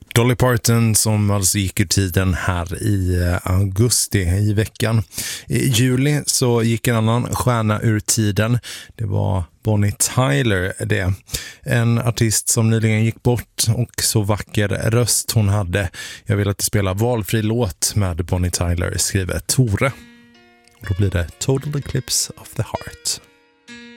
Dolly Parton som alltså gick ur tiden här i augusti i veckan. I juli så gick en annan stjärna ur tiden. Det var Bonnie Tyler det. En artist som nyligen gick bort och så vacker röst hon hade. Jag vill att du spelar valfri låt med Bonnie Tyler, skriver Tore. Och då blir det Total Eclipse of the Heart.